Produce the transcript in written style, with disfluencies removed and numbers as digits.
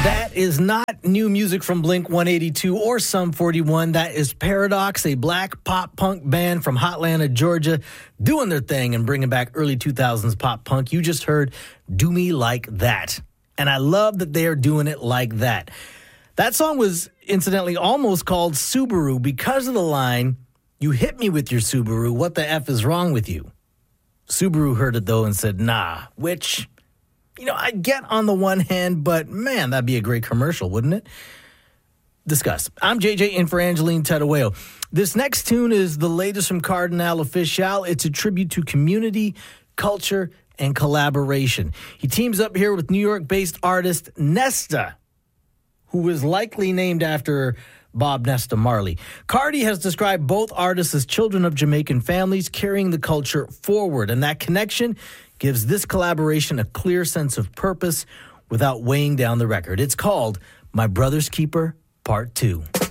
That is not new music from Blink-182 or Sum 41. That is Paradox, a black pop punk band from Hotlanta, Georgia, doing their thing and bringing back early 2000s pop punk. You just heard Do Me Like That. And I love that they are doing it like that. That song was incidentally almost called Subaru because of the line, "You hit me with your Subaru, what the F is wrong with you?" Subaru heard it though and said, nah, which, I get on the one hand, but man, that'd be a great commercial, wouldn't it? Discuss. I'm JJ in for Angeline Tadaweo. This next tune is the latest from Cardinal Official. It's a tribute to community, culture, and collaboration. He teams up here with New York-based artist Nesta, who was likely named after Bob Nesta Marley. Cardi has described both artists as children of Jamaican families carrying the culture forward, and that connection gives this collaboration a clear sense of purpose without weighing down the record. It's called My Brother's Keeper Part 2.